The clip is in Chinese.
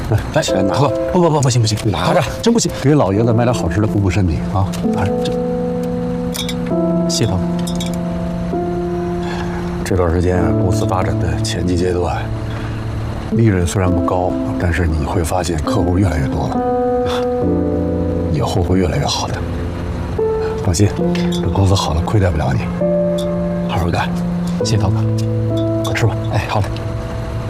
来，钱拿吧。不行，拿着，真不行。 给老爷子买点好吃的，补补身体啊！ 拿着，谢老板。 这段时间公司发展的前期阶段，利润虽然不高，但是你会发现客户越来越多了，以后会越来越好的。放心，这公司好了，亏待不了你。好好干， 谢涛哥， 快吃吧。 哎，好嘞。